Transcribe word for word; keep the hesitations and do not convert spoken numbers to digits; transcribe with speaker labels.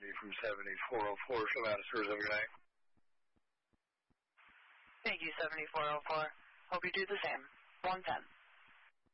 Speaker 1: me from seventy-four oh four. Show out of service every night.
Speaker 2: Thank you, seventy-four oh four. Hope you do the same. one ten.